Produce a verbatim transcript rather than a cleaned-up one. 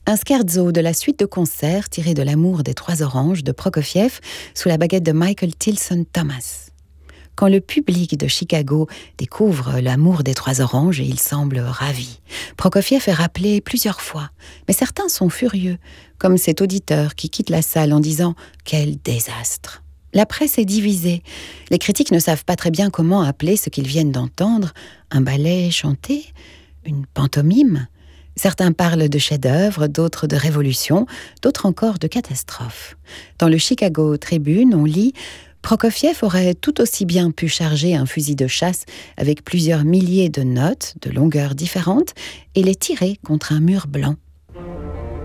Un scherzo de la suite de concerts tiré de L'amour des trois oranges de Prokofiev sous la baguette de Michael Tilson Thomas. Quand le public de Chicago découvre L'amour des trois oranges, il semble ravi. Prokofiev est rappelé plusieurs fois, mais certains sont furieux, comme cet auditeur qui quitte la salle en disant « Quel désastre !» La presse est divisée. Les critiques ne savent pas très bien comment appeler ce qu'ils viennent d'entendre. Un ballet chanté ? Une pantomime ? Certains parlent de chef-d'œuvre, d'autres de révolution, d'autres encore de catastrophe. Dans le Chicago Tribune, on lit « Prokofiev aurait tout aussi bien pu charger un fusil de chasse avec plusieurs milliers de notes de longueurs différentes et les tirer contre un mur blanc.